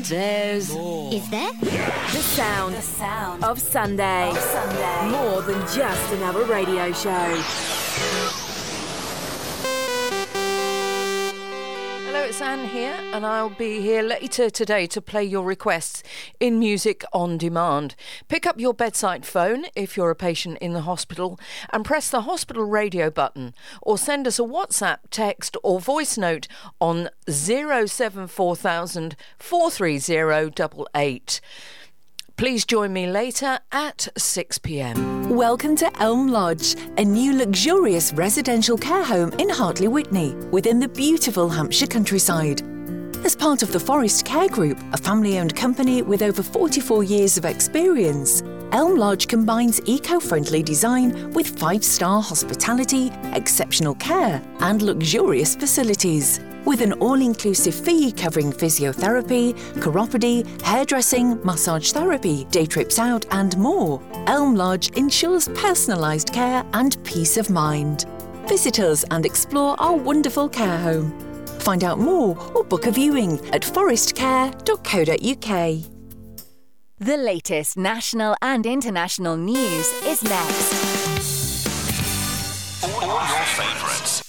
There's more. Is there? The sound of Sunday. More than just another radio show. Hello, it's Anne here, and I'll be here later today to play your requests in Music on Demand. Pick up your bedside phone if you're a patient in the hospital and press the hospital radio button, or send us a WhatsApp, text or voice note on 074,000 430 88. Please join me later at 6 p.m. Welcome to Elm Lodge, a new luxurious residential care home in Hartley Witney, within the beautiful Hampshire countryside. As part of the Forest Care Group, a family-owned company with over 44 years of experience, Elm Lodge combines eco-friendly design with 5-star hospitality, exceptional care and luxurious facilities. With an all-inclusive fee covering physiotherapy, chiropody, hairdressing, massage therapy, day trips out and more, Elm Lodge ensures personalised care and peace of mind. Visit us and explore our wonderful care home. Find out more or book a viewing at forestcare.co.uk. The latest national and international news is next. All your favourites.